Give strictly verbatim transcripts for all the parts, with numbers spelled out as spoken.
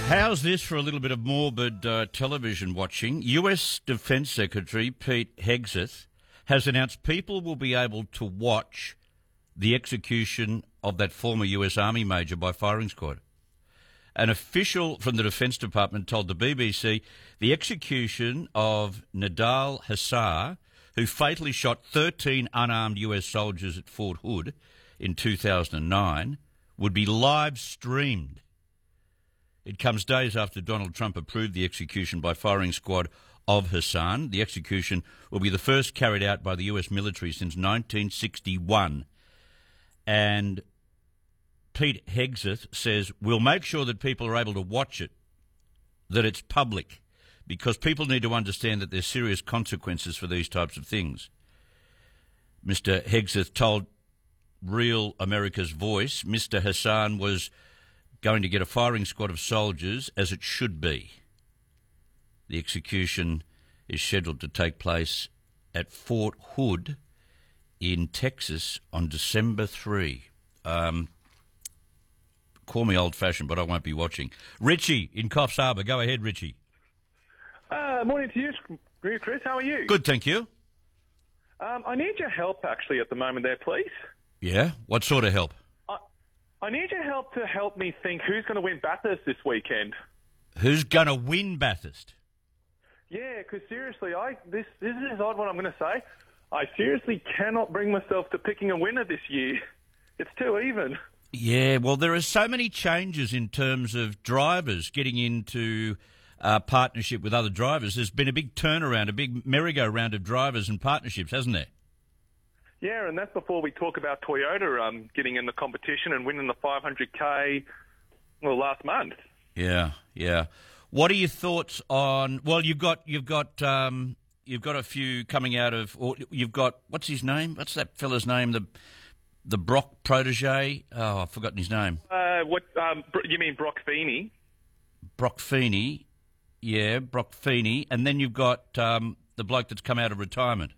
How's this for a little bit of morbid uh, television watching? U S Defence Secretary Pete Hegseth has announced people will be able to watch the execution of that former U S Army major by firing squad. An official from the Defence Department told the B B C the execution of Nidal Hassar, who fatally shot thirteen unarmed U S soldiers at Fort Hood in two thousand nine, would be live streamed. It comes days after Donald Trump approved the execution by firing squad of Hassan. The execution will be the first carried out by the U S military since nineteen sixty-one. And Pete Hegseth says, we'll make sure that people are able to watch it, that it's public, because people need to understand that there's serious consequences for these types of things. Mister Hegseth told Real America's Voice Mister Hassan was going to get a firing squad of soldiers, as it should be. The execution is scheduled to take place at Fort Hood in Texas on December third. Um, call me old-fashioned, but I won't be watching. Richie in Coffs Harbour. Go ahead, Richie. Uh, morning to you, Chris. How are you? Good, thank you. Um, I need your help, actually, at the moment there, please. Yeah? What sort of help? I need your help to help me think who's going to win Bathurst this weekend. Who's going to win Bathurst? Yeah, because seriously, I this this is odd what I'm going to say. I seriously cannot bring myself to picking a winner this year. It's too even. Yeah, well, there are so many changes in terms of drivers getting into uh, partnership with other drivers. There's been a big turnaround, a big merry-go-round of drivers and partnerships, hasn't there? Yeah, and that's before we talk about Toyota um, getting in the competition and winning the five hundred K well, last month. Yeah, yeah. What are your thoughts on? Well, you've got you've got um, you've got a few coming out of. Or you've got what's his name? What's that fella's name? The the Brock protege. Oh, I've forgotten his name. Uh, what um, you mean, Brock Feeney? Brock Feeney. Yeah, Brock Feeney, and then you've got um, the bloke that's come out of retirement.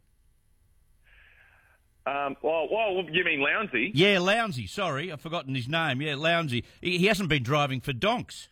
Um, well, well, you mean Lounsey? Yeah, Lounsey. Sorry, I've forgotten his name. Yeah, Lounsey. He, he hasn't been driving for donks.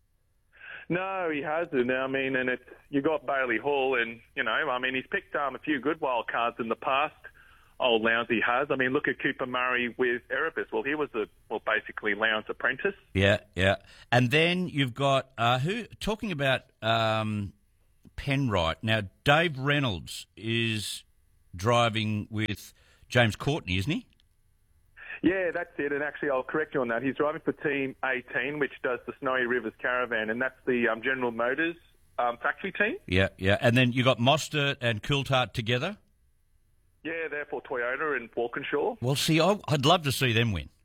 No, he hasn't. I mean, and it's you got Bailey Hall, and you know, I mean, he's picked um, a few good wild cards in the past. Old Lounsey has. I mean, look at Cooper Murray with Erebus. Well, he was a well, basically Lowndes' apprentice. Yeah, yeah. And then you've got uh, who talking about um, Penrite. Now, Dave Reynolds is driving with James Courtney, isn't he? Yeah, that's it. And actually, I'll correct you on that. He's driving for Team eighteen, which does the Snowy Rivers Caravan, and that's the um, General Motors um, factory team. Yeah, yeah. And then you got Mostert and Coulthard together. Yeah, therefore Toyota and Walkinshaw. Well, see, I'd love to see them win.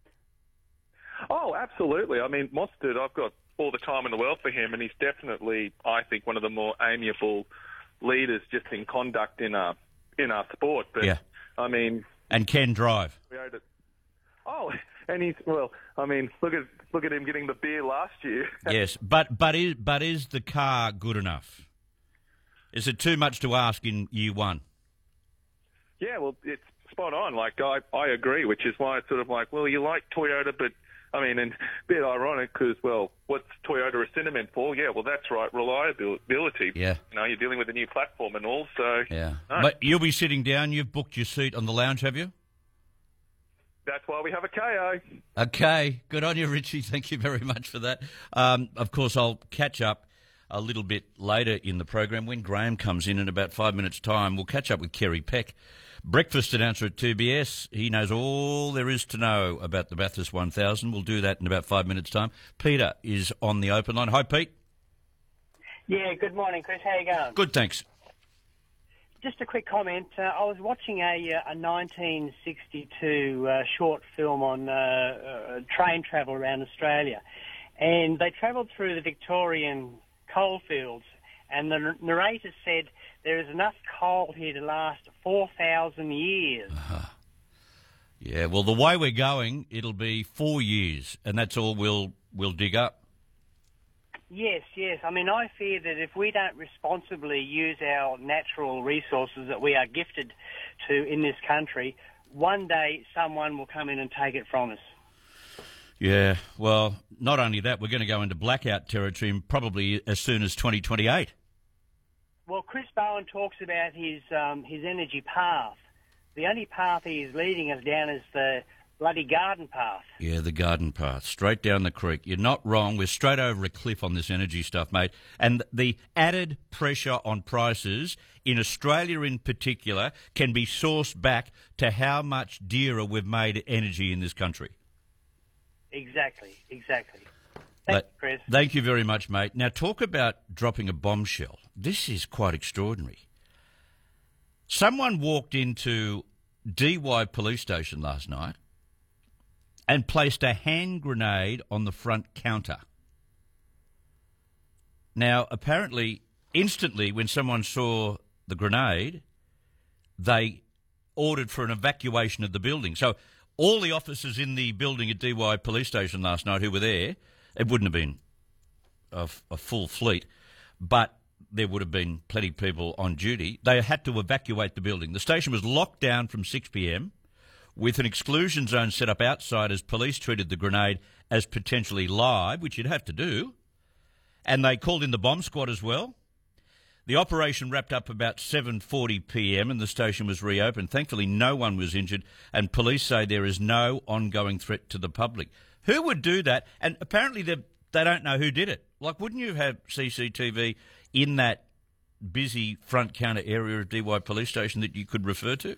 Oh, absolutely. I mean, Mostert, I've got all the time in the world for him, and he's definitely, I think, one of the more amiable leaders just in conduct in our in our sport. But yeah. I mean. And can drive. Oh, and he's well. I mean, look at look at him getting the beer last year. Yes, but but is but is the car good enough? Is it too much to ask in year one? Yeah, well, it's spot on. Like I, I agree, which is why it's sort of like, well, you like Toyota, but I mean, and a bit ironic because, well, what's Toyota a sentiment for? Yeah, well, that's right, reliability. Yeah. You know, you're dealing with a new platform and all, so. Yeah. No. But you'll be sitting down. You've booked your seat on the lounge, have you? That's why we have a K O. Okay. Good on you, Richie. Thank you very much for that. Um, of course, I'll catch up a little bit later in the program when Graham comes in in about five minutes' time. We'll catch up with Kerry Peck, breakfast announcer at two B S. He knows all there is to know about the Bathurst one thousand. We'll do that in about five minutes' time. Peter is on the open line. Hi, Pete. Yeah, good morning, Chris. How you going? Good, thanks. Just a quick comment. Uh, I was watching a, uh, a nineteen sixty-two uh, short film on uh, uh, train travel around Australia, and they travelled through the Victorian coalfields, and the narrator said there is enough coal here to last four thousand years. Uh-huh. Yeah, well, the way we're going, it'll be four years, and that's all we'll we'll dig up. Yes, yes. I mean, I fear that if we don't responsibly use our natural resources that we are gifted to in this country, one day someone will come in and take it from us. Yeah, well, not only that, we're going to go into blackout territory probably as soon as twenty twenty-eight. Well, Chris Bowen talks about his um, his energy path. The only path he is leading us down is the bloody garden path. Yeah, the garden path, straight down the creek. You're not wrong. We're straight over a cliff on this energy stuff, mate. And the added pressure on prices in Australia in particular can be sourced back to how much dearer we've made energy in this country. Exactly, exactly. Thank you, Chris. Thank you very much, mate. Now, talk about dropping a bombshell. This is quite extraordinary. Someone walked into D Y Police Station last night and placed a hand grenade on the front counter. Now, apparently, instantly when someone saw the grenade, they ordered for an evacuation of the building. So all the officers in the building at D Y Police Station last night who were there, it wouldn't have been a, a full fleet, but there would have been plenty of people on duty. They had to evacuate the building. The station was locked down from six p m with an exclusion zone set up outside as police treated the grenade as potentially live, which you'd have to do. And they called in the bomb squad as well. The operation wrapped up about seven forty p m and the station was reopened. Thankfully, no one was injured, and police say there is no ongoing threat to the public. Who would do that? And apparently they they don't know who did it. Like, wouldn't you have C C T V in that busy front counter area of D Y Police Station that you could refer to?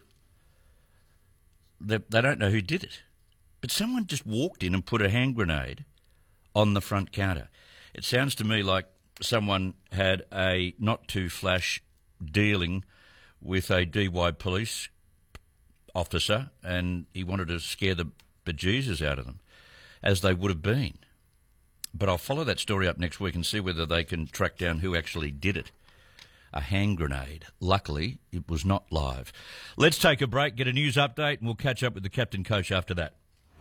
They, they don't know who did it. But someone just walked in and put a hand grenade on the front counter. It sounds to me like someone had a not-too-flash dealing with a D Y police officer and he wanted to scare the bejesus out of them, as they would have been. But I'll follow that story up next week and see whether they can track down who actually did it. A hand grenade. Luckily, it was not live. Let's take a break, get a news update, and we'll catch up with the captain coach after that.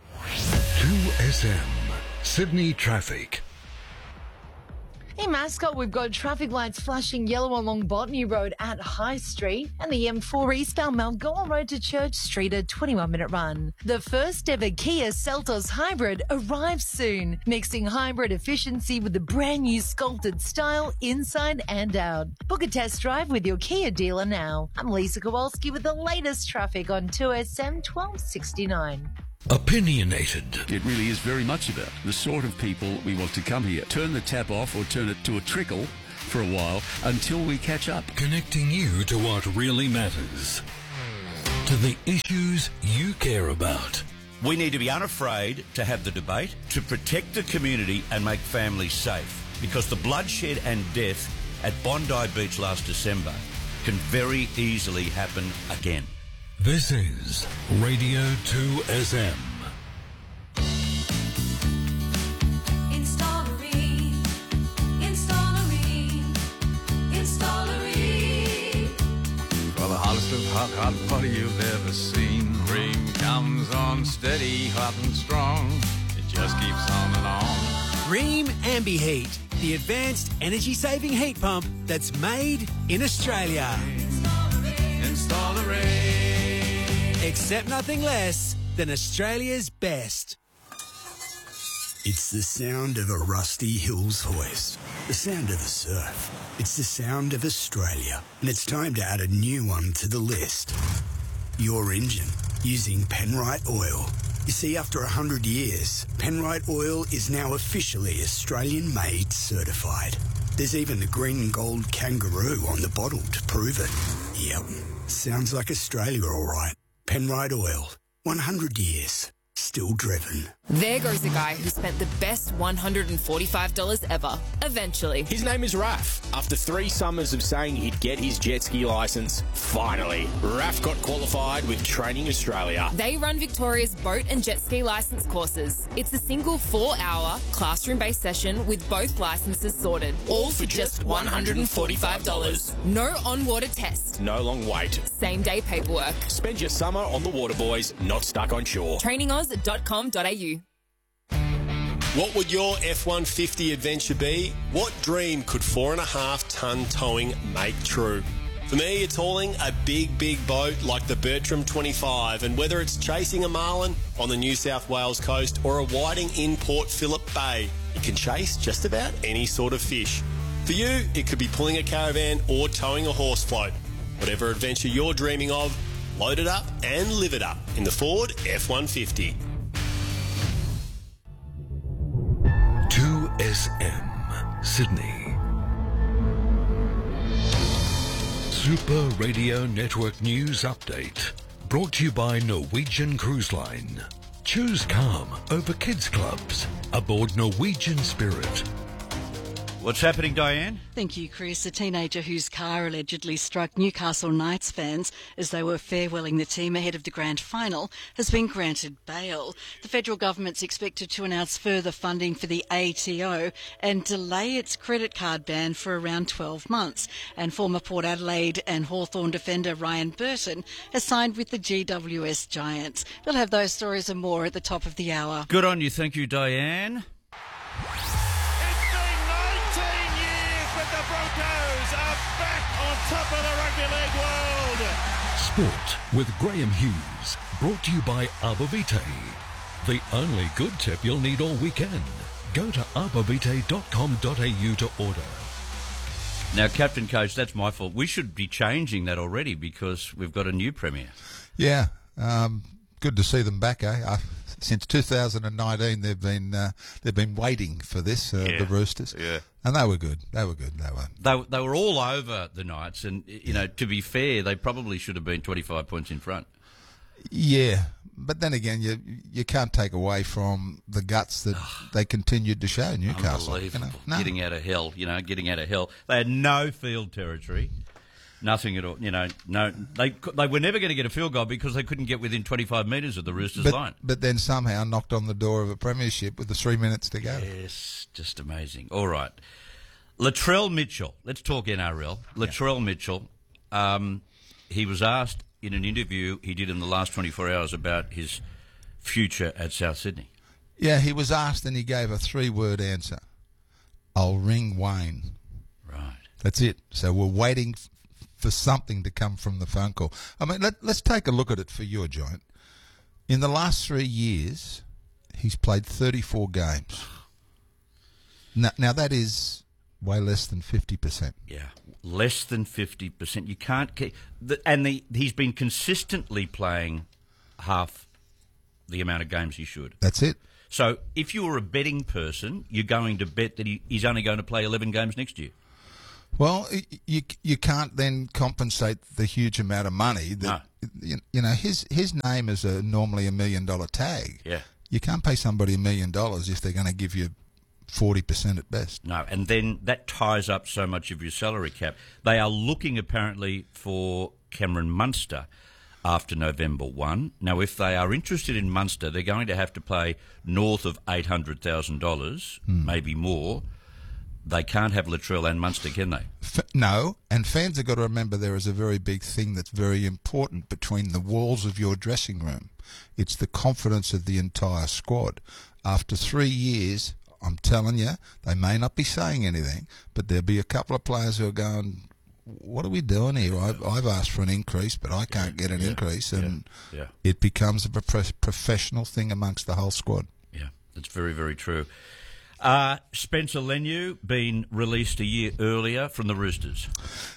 two S M, Sydney Traffic. In Mascot, we've got traffic lights flashing yellow along Botany Road at High Street and the M four eastbound Malgoa Road to Church Street, a twenty-one minute run. The first ever Kia Seltos Hybrid arrives soon, mixing hybrid efficiency with the brand new sculpted style inside and out. Book a test drive with your Kia dealer now. I'm Lisa Kowalski with the latest traffic on two S M twelve sixty-nine. Opinionated. It really is very much about the sort of people we want to come here. Turn the tap off or turn it to a trickle for a while until we catch up. Connecting you to what really matters. To the issues you care about. We need to be unafraid to have the debate, to protect the community and make families safe, because the bloodshed and death at Bondi Beach last December can very easily happen again. This is Radio two S M. Installery, installery, installery. For the hottest of hot, hot water you've ever seen. Ream comes on steady, hot and strong. It just keeps on and on. Ream AmbiHeat, the advanced energy-saving heat pump that's made in Australia. Installery. Accept nothing less than Australia's best. It's the sound of a Rusty Hills hoist. The sound of the surf. It's the sound of Australia. And it's time to add a new one to the list. Your engine, using Penrite Oil. You see, after one hundred years, Penrite Oil is now officially Australian-made certified. There's even the green and gold kangaroo on the bottle to prove it. Yep, sounds like Australia all right. Penrite Oil, one hundred years, still driven. There goes the guy who spent the best one hundred forty-five dollars ever, eventually. His name is Raf. After three summers of saying he'd get his jet ski licence, finally, Raf got qualified with Training Australia. They run Victoria's boat and jet ski licence courses. It's a single four-hour classroom-based session with both licences sorted, all for just one hundred forty-five dollars. No on-water test. No long wait. Same-day paperwork. Spend your summer on the water, boys, not stuck on shore. training oz dot com dot a u. What would your F one fifty adventure be? What dream could four and a half tonne towing make true? For me, it's hauling a big, big boat like the Bertram twenty-five, and whether it's chasing a marlin on the New South Wales coast or a whiting in Port Phillip Bay, you can chase just about any sort of fish. For you, it could be pulling a caravan or towing a horse float. Whatever adventure you're dreaming of, load it up and live it up in the Ford F one fifty. two S M, Sydney. Super Radio Network News Update. Brought to you by Norwegian Cruise Line. Choose calm over kids' clubs aboard Norwegian Spirit. What's happening, Diane? Thank you, Chris. A teenager whose car allegedly struck Newcastle Knights fans as they were farewelling the team ahead of the grand final has been granted bail. The federal government's expected to announce further funding for the A T O and delay its credit card ban for around twelve months. And former Port Adelaide and Hawthorn defender Ryan Burton has signed with the G W S Giants. We'll have those stories and more at the top of the hour. Good on you. Thank you, Diane. Broncos are back on top of the rugby league world. Sport with Graham Hughes. Brought to you by Arbavite. The only good tip you'll need all weekend. Go to arbavite dot com dot a u to order. Now, Captain Coach, that's my fault. We should be changing that already because we've got a new premier. Yeah, um, good to see them back, eh? Uh, since two thousand nineteen, they've been uh, they've been waiting for this. Uh, Yeah, the Roosters, yeah. and they were good. They were good. They were. They, they were all over the Knights, and, you know, to be fair, they probably should have been twenty-five points in front. Yeah, but then again, you you can't take away from the guts that they continued to show Newcastle. Unbelievable. You know? No. Getting out of hell, you know, getting out of hell. They had no field territory. Nothing at all, you know. No, they they were never going to get a field goal because they couldn't get within twenty-five metres of the Roosters' but, line. But then somehow knocked on the door of a premiership with the three minutes to go. Yes, just amazing. All right, Latrell Mitchell. Let's talk N R L. Latrell yeah. Mitchell. Um, he was asked in an interview he did in the last twenty-four hours about his future at South Sydney. Yeah, he was asked and he gave a three-word answer. I'll ring Wayne. Right. That's it. So we're waiting for something to come from the phone call. I mean, let, let's take a look at it for your joint. In the last three years, he's played thirty-four games. Now, now that is way less than fifty percent. Yeah, less than fifty percent. You can't keep... The, and the, he's been consistently playing half the amount of games he should. That's it. So if you were a betting person, you're going to bet that he, he's only going to play eleven games next year. Well, you you can't then compensate the huge amount of money that no. you, you know his his name is a normally a million dollar tag. Yeah, you can't pay somebody a million dollars if they're going to give you forty percent at best. No, and then that ties up so much of your salary cap. They are looking apparently for Cameron Munster after November first. Now, if they are interested in Munster, they're going to have to pay north of eight hundred thousand dollars, Hmm. maybe more. They can't have Latrell and Munster, can they? F- no, and fans have got to remember there is a very big thing that's very important between the walls of your dressing room. It's the confidence of the entire squad. After three years, I'm telling you, they may not be saying anything, but there'll be a couple of players who are going, what are we doing here? I've, I've asked for an increase, but I can't get an yeah, increase, and yeah, yeah. it becomes a pro- professional thing amongst the whole squad. Yeah, that's very, very true. Uh, Spencer Leniu been released a year earlier from the Roosters.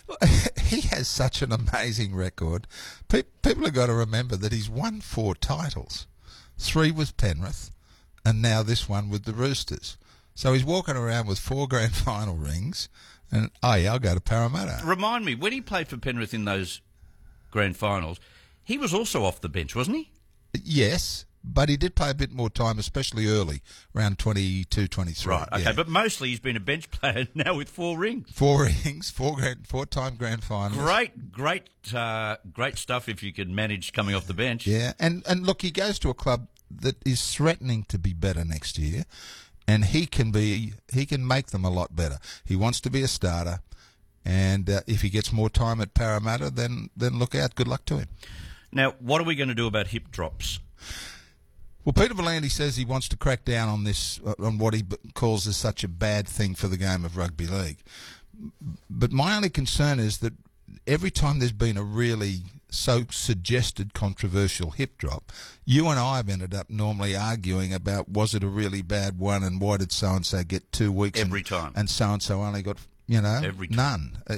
He has such an amazing record. Pe- people have got to remember that he's won four titles. Three with Penrith, and now this one with the Roosters. So he's walking around with four grand final rings, and, oh yeah, I'll go to Parramatta. Remind me, when he played for Penrith in those grand finals, he was also off the bench, wasn't he? Yes, but he did play a bit more time, especially early, around twenty-two, twenty-three. Right, okay, yeah. but mostly he's been a bench player now with four rings. Four rings, four grand, four-time grand finals. Great, great, uh, great stuff if you can manage coming off the bench. Yeah, and, and look, he goes to a club that is threatening to be better next year, and he can be, he can make them a lot better. He wants to be a starter, and uh, if he gets more time at Parramatta, then then look out. Good luck to him. Now, what are we going to do about hip drops? Well, Peter V'landys says he wants to crack down on this, uh, on what he b- calls as such a bad thing for the game of rugby league. But my only concern is that every time there's been a really so suggested controversial hip drop, you and I have ended up normally arguing about was it a really bad one and why did so-and-so get two weeks Every and, time. and so-and-so only got, you know, Every time. none. Uh,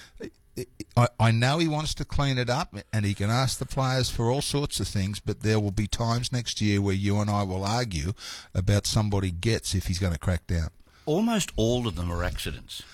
I, I know he wants to clean it up and he can ask the players for all sorts of things, but there will be times next year where you and I will argue about somebody gets if he's going to crack down. Almost all of them are accidents.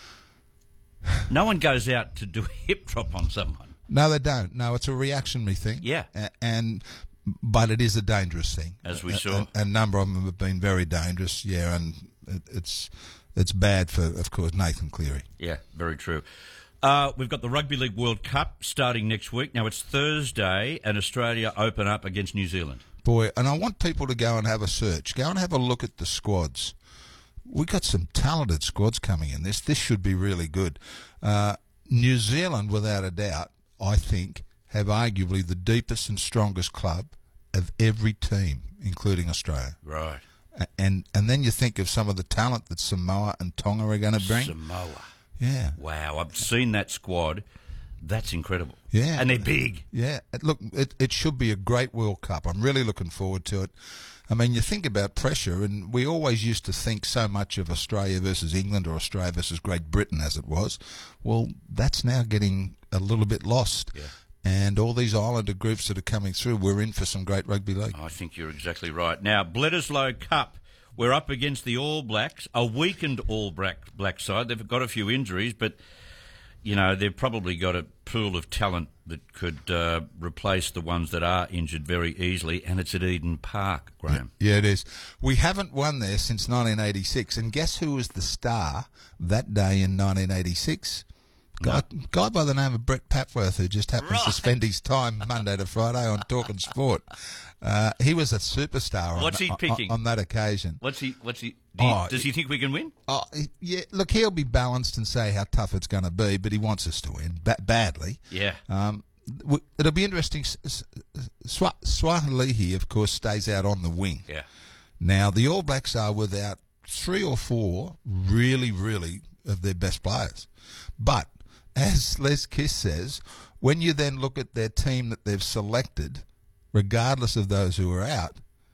No one goes out to do a hip drop on someone. No, they don't. No, it's a reactionary thing. Yeah. A- and but it is a dangerous thing. As we A- saw. A, a number of them have been very dangerous, yeah, and it, it's it's bad for, of course, Nathan Cleary. Yeah, very true. Uh, we've got the Rugby League World Cup starting next week. Now, it's Thursday, and Australia open up against New Zealand. Boy, and I want people to go and have a search. Go and have a look at the squads. We've got some talented squads coming in. This this should be really good. Uh, New Zealand, without a doubt, I think, have arguably the deepest and strongest club of every team, including Australia. Right. A- And and then you think of some of the talent that Samoa and Tonga are going to bring. Samoa. Yeah. Wow, I've seen that squad. That's incredible. Yeah. And they're big. Yeah. It- Look, it, it should be a great World Cup. I'm really looking forward to it. I mean, you think about pressure, and we always used to think so much of Australia versus England or Australia versus Great Britain as it was. Well, that's now getting a little bit lost. Yeah. And all these Islander groups that are coming through, we're in for some great rugby league. I think you're exactly right. Now, Bledisloe Cup, we're up against the All Blacks, a weakened All Black, black side. They've got a few injuries, but, you know, they've probably got a pool of talent that could uh, replace the ones that are injured very easily, and it's at Eden Park, Graham. Yeah, it is. We haven't won there since nineteen eighty-six, and guess who was the star that day in nineteen eighty-six? Guy, guy by the name of Brett Papworth, who just happened Right. to spend his time Monday to Friday on Talking Sport. Uh, he was a superstar on, What's he on- picking? on that occasion. What's he? What's he? Do you, Oh, does he think we can win? Oh, yeah. Look, he'll be balanced and say how tough it's going to be, but he wants us to win ba- badly. Yeah. Um, w- it'll be interesting. S- S- Swa- Swahilihi, of course, stays out on the wing. Yeah. Now, the All Blacks are without three or four really, really of their best players. But, as Les Kiss says, when you then look at their team that they've selected, regardless of those who are out,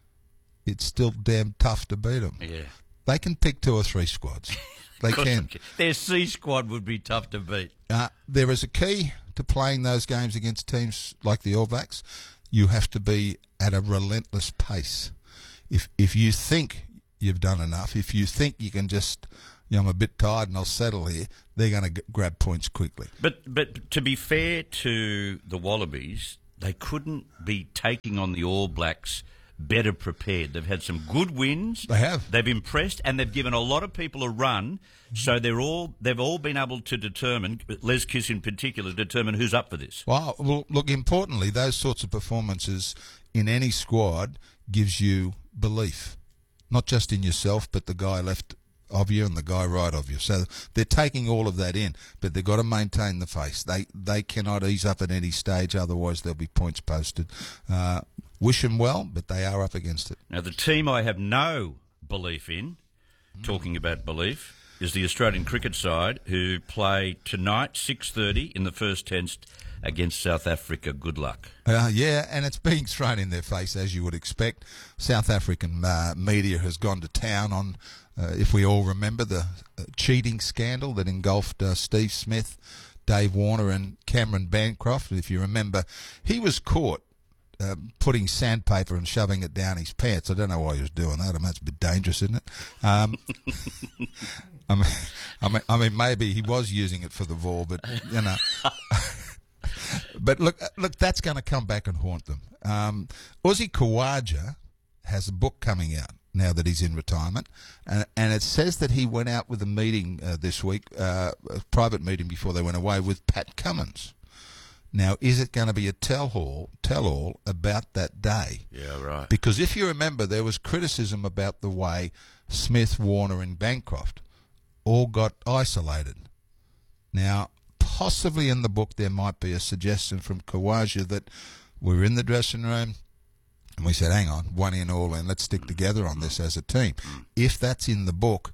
it's still damn tough to beat them. Yeah. They can pick two or three squads. They Of course can. Their C squad would be tough to beat. Uh, there is a key to playing those games against teams like the All Blacks. You have to be at a relentless pace. If if you think you've done enough, if you think you can just, you know, I'm a bit tired and I'll settle here, they're going to g- grab points quickly. But but to be fair to the Wallabies, they couldn't be taking on the All Blacks better prepared. They've had some good wins. They have. They've impressed, and they've given a lot of people a run. So they're all they've all been able to determine, Les Kiss in particular, determine who's up for this. Well, well, look, importantly, those sorts of performances in any squad gives you belief, not just in yourself, but the guy left of you and the guy right of you. So they're taking all of that in, but they've got to maintain the face. They they cannot ease up at any stage, otherwise there'll be points posted. Uh, wish them well, but they are up against it. Now, the team I have no belief in, talking about belief, is the Australian cricket side, who play tonight, six thirty, in the first test against South Africa. Good luck. Uh, yeah, and it's being thrown in their face, as you would expect. South African uh, media has gone to town on, uh, if we all remember, the uh, cheating scandal that engulfed uh, Steve Smith, Dave Warner and Cameron Bancroft. If you remember, he was caught uh, putting sandpaper and shoving it down his pants. I don't know why he was doing that. I mean, that's a bit dangerous, isn't it? Um, I mean, I mean, I mean, maybe he was using it for the ball, but, you know... But look, look, that's going to come back and haunt them. Um, Uzi Khawaja has a book coming out now that he's in retirement, and, and it says that he went out with a meeting uh, this week, uh, a private meeting before they went away with Pat Cummins. Now, is it going to be a tell-all, tell-all about that day? Yeah, right. Because if you remember, there was criticism about the way Smith, Warner and Bancroft all got isolated. Now, possibly in the book there might be a suggestion from Khawaja that we're in the dressing room and we said, hang on, one in, all in, let's stick together on this as a team. If that's in the book,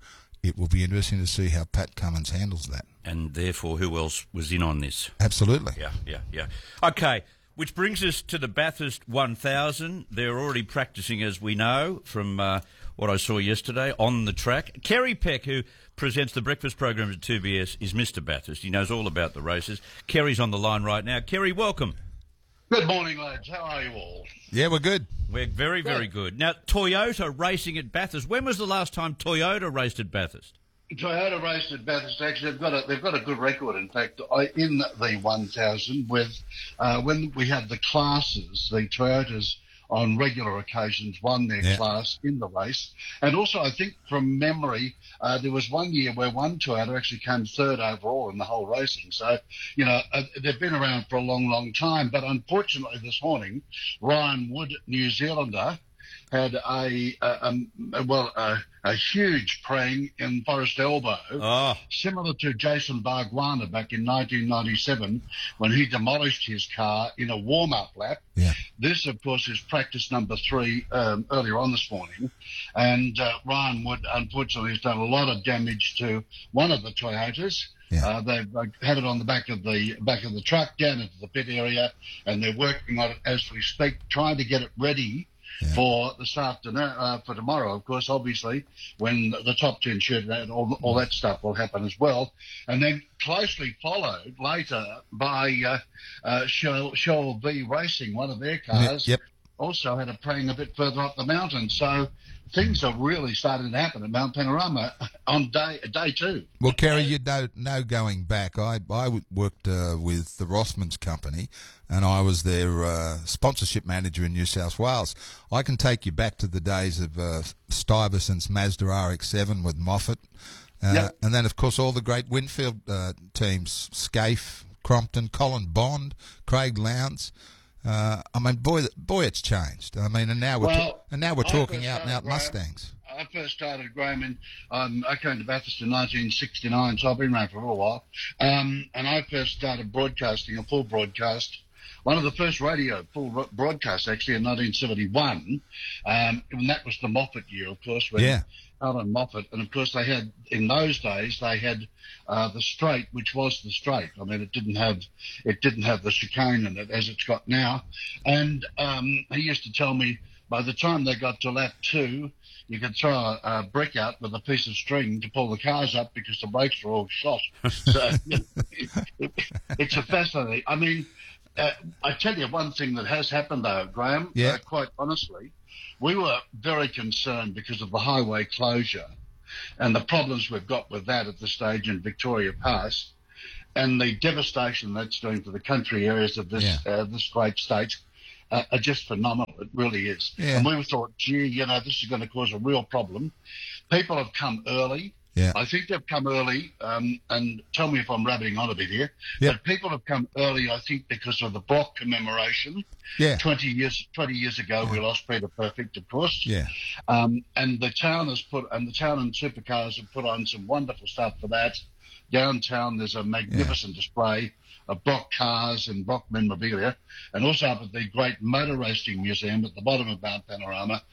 it will be interesting to see how Pat Cummins handles that. And therefore, who else was in on this? Absolutely. Yeah, yeah, yeah. Okay, which brings us to the Bathurst one thousand. They're already practising, as we know, from uh, what I saw yesterday on the track. Kerry Peck, who presents the breakfast program at two B S, is Mister Bathurst. He knows all about the races. Kerry's on the line right now. Kerry, welcome. Good morning, lads. How are you all? Yeah, we're good. We're very, very good. Now, Toyota racing at Bathurst. When was the last time Toyota raced at Bathurst? Toyota raced at Bathurst. Actually, they've got a they've got a good record. In fact, I, in the one thousand, with uh, when we had the classes, the Toyotas on regular occasions won their Yeah. class in the race, and also I think from memory, uh, there was one year where one Toyota actually came third overall in the whole racing. So, you know, uh, they've been around for a long, long time. But unfortunately, this morning, Ryan Wood, New Zealander, had a, a, um, a well a, a huge prang in Forest Elbow, oh. similar to Jason Bargwana back in nineteen ninety-seven when he demolished his car in a warm-up lap. Yeah. This, of course, is practice number three um, earlier on this morning, and uh, Ryan Wood, unfortunately, has done a lot of damage to one of the Toyotas. Yeah. Uh, they've uh, had it on the back of the back of the truck down into the pit area, and they're working on it as we speak, trying to get it ready for this afternoon, uh, for tomorrow, of course, obviously, when the top ten shootout, all, all that stuff will happen as well. And then closely followed later by uh, uh, Shoal, Shoal V Racing, one of their cars, Yep. also had a prang a bit further up the mountain. So things are really starting to happen at Mount Panorama on day day two. Well, Kerry, you know, no going back. I I w- worked uh, with the Rothmans Company, and I was their uh, sponsorship manager in New South Wales. I can take you back to the days of uh, Stuyvesant's Mazda R X seven with Moffat, uh, Yep. and then, of course, all the great Winfield uh, teams, Scaife, Crompton, Colin Bond, Craig Lowndes. Uh, I mean, boy, boy, it's changed. I mean, and now we're Well, ta- and now we're I talking first out and out started, Graham, Mustangs. I first started, Graham, in, um, I came to Bathurst in nineteen sixty-nine, so I've been around for a little while. Um, and I first started broadcasting, a full broadcast, one of the first radio full ro- broadcasts, actually, in nineteen seventy-one. Um, and that was the Moffat year, of course, when Yeah. Alan Moffat. And, of course, they had, in those days, they had uh, the straight, which was the straight. I mean, it didn't have it didn't have the chicane in it as it's got now. And um, he used to tell me by the time they got to lap two, you could throw a, a brick out with a piece of string to pull the cars up because the brakes were all shot. So it, it, it's a fascinating. I mean, uh, I tell you one thing that has happened though, Graham. Yeah. Uh, quite honestly, we were very concerned because of the highway closure and the problems we've got with that at this stage in Victoria Pass, and the devastation that's doing for the country areas of this Yeah. uh, this great state. Uh, are just phenomenal. It really is. Yeah. And we thought, gee, you know, this is going to cause a real problem. People have come early. Yeah. I think they've come early, um, and tell me if I'm rabbiting on a bit here, Yep. but people have come early, I think, because of the Brock commemoration. Yeah. twenty years twenty years ago, we lost Peter Perfect, of course. Yeah. Um, and the town has put, and the town and supercars have put on some wonderful stuff for that. Downtown, there's a magnificent display of Brock cars and Brock memorabilia, and also up at the Great Motor Racing Museum at the bottom of Mount Panorama.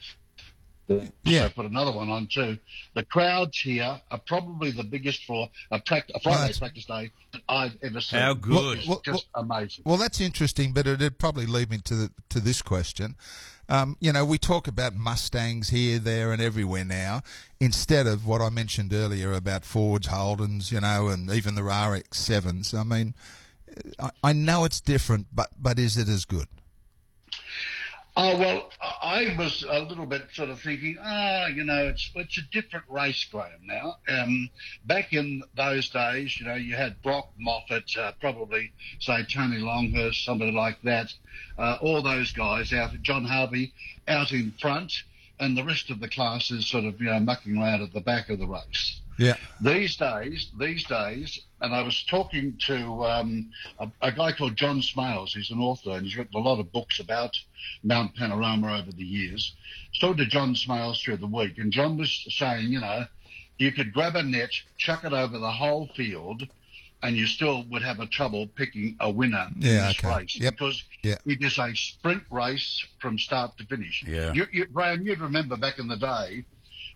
Yeah. So put another one on too. The crowds here are probably the biggest for a, pract- a Friday Right. practice day that I've ever seen. How good. It's Well, well, just amazing. Well, that's interesting, but it'd probably lead me to the, to this question. Um, you know, we talk about Mustangs here, there, and everywhere now, instead of what I mentioned earlier about Fords, Holdens, you know, and even the R X sevens. I mean, I, I know it's different, but but is it as good? Oh, well, I was a little bit sort of thinking, ah, you know, it's it's a different race, Graham, now. Um, back in those days, you know, you had Brock, Moffat, uh, probably, say, Tony Longhurst, somebody like that, uh, all those guys out, John Harvey out in front, and the rest of the classes sort of, you know, mucking around at the back of the race. Yeah. These days, these days, and I was talking to um, a, a guy called John Smales, who's an author, and he's written a lot of books about Mount Panorama over the years. I was talking to John Smales through the week, and John was saying, you know, you could grab a net, chuck it over the whole field, and you still would have a trouble picking a winner Yeah, in this okay. race Yep. because Yeah. it is a sprint race from start to finish. Yeah. You, you, Graham, you'd remember back in the day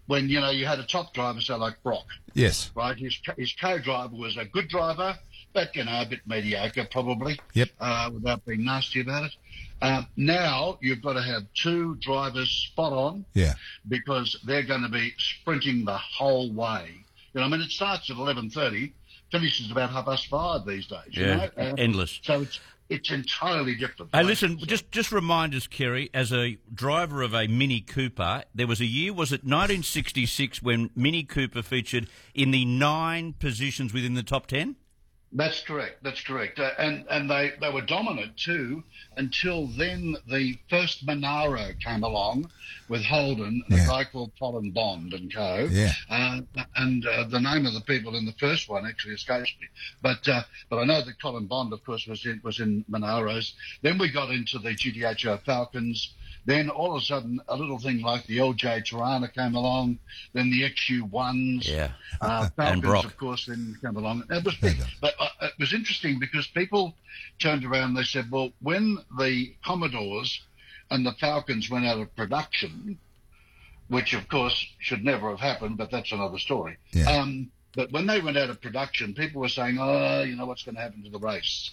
when, you know, you had a top driver, say, like Brock. Yes. Right? His, co- his co-driver was a good driver, but, you know, a bit mediocre, probably. Yep. Uh, without being nasty about it. Uh, now you've got to have two drivers spot on. Yeah. Because they're going to be sprinting the whole way. You know, I mean, it starts at eleven thirty, finishes about half past five these days. You Yeah, know? Uh, endless. So it's it's entirely different. Hey, listen, just just remind us, Kerry, as a driver of a Mini Cooper, there was a year, was it nineteen sixty-six, when Mini Cooper featured in the nine positions within the top ten? That's correct. That's correct. Uh, and and they, they were dominant too until then the first Monaro came along with Holden, Yeah. a guy called Colin Bond and co. Yeah. Uh, and uh, the name of the people in the first one actually escapes me. But uh, but I know that Colin Bond, of course, was in, was in Monaros. Then we got into the G T H O Falcons. Then all of a sudden, a little thing like the L J Tirana came along. Then the X U ones. Yeah. Uh, And Falcons, Brock. of course, then came along. It was big. But uh, it was interesting because people turned around and they said, well, when the Commodores and the Falcons went out of production, which, of course, should never have happened, but that's another story. Yeah. Um, but when they went out of production, people were saying, oh, you know, what's going to happen to the race?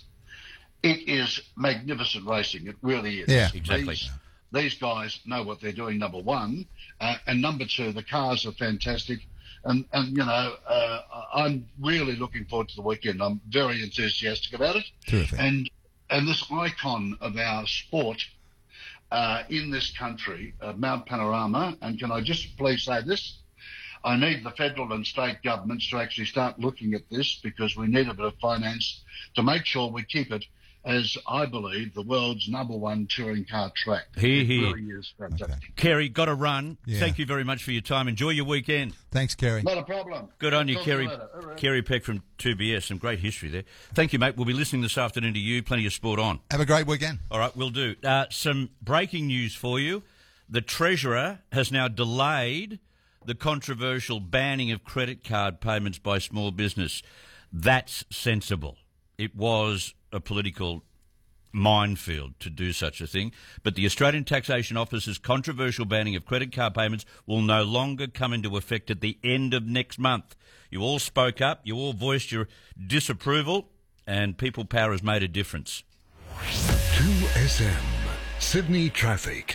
It is magnificent racing. It really is. Yeah. Exactly. These, these guys know what they're doing, number one. Uh, and number two, the cars are fantastic. And, and you know, uh, I'm really looking forward to the weekend. I'm very enthusiastic about it. Terrific. And, and this icon of our sport uh, in this country, uh, Mount Panorama, and can I just please say this? I need the federal and state governments to actually start looking at this because we need a bit of finance to make sure we keep it as, I believe, the world's number one touring car track. Hear, it hear. really is fantastic. Kerry, got to run. Yeah. Thank you very much for your time. Enjoy your weekend. Thanks, Kerry. Not a problem. Good on you, Talk to Kerry. later. All right. Kerry Peck from two B S. Some great history there. Thank you, mate. We'll be listening this afternoon to you. Plenty of sport on. Have a great weekend. All right, we'll do. Uh, some breaking news for you. The Treasurer has now delayed the controversial banning of credit card payments by small business. That's sensible. It was a political minefield to do such a thing, but the Australian Taxation Office's controversial banning of credit card payments will no longer come into effect at the end of next month. You all spoke up, you all voiced your disapproval, and People Power has made a difference. two S M, Sydney Traffic.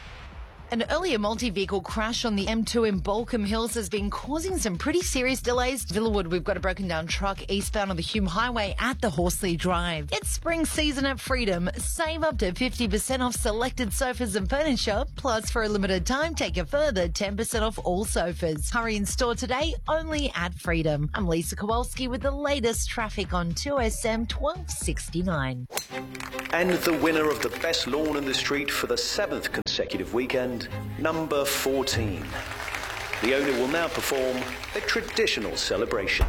An earlier multi-vehicle crash on the M two in Balcombe Hills has been causing some pretty serious delays. Villawood, we've got a broken down truck eastbound on the Hume Highway at the Horsley Drive. It's spring season at Freedom. Save up to fifty percent off selected sofas and furniture. Plus, for a limited time, take a further ten percent off all sofas. Hurry in store today, only at Freedom. I'm Lisa Kowalski with the latest traffic on two S M twelve sixty-nine. And the winner of the best lawn in the street for the seventh consecutive weekend, number fourteen. The owner will now perform a traditional celebration.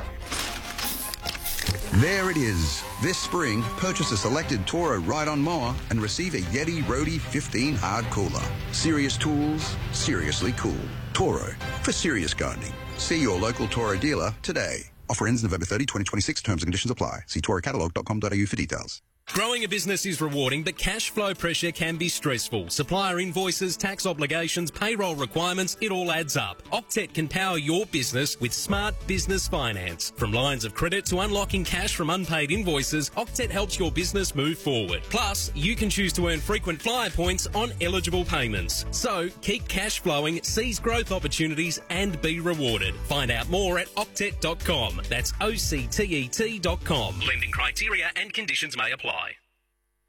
There it is. This spring, purchase a selected Toro ride-on mower and receive a Yeti Roadie fifteen hard cooler. Serious tools, seriously cool. Toro, for serious gardening. See your local Toro dealer today. Offer ends November thirtieth, twenty twenty-six. Terms and conditions apply. See toro catalog dot com dot a u for details. Growing a business is rewarding, but cash flow pressure can be stressful. Supplier invoices, tax obligations, payroll requirements, it all adds up. Octet can power your business with smart business finance. From lines of credit to unlocking cash from unpaid invoices, Octet helps your business move forward. Plus, you can choose to earn frequent flyer points on eligible payments. So, keep cash flowing, seize growth opportunities, and be rewarded. Find out more at octet dot com. That's O C T E T dot com. Lending criteria and conditions may apply.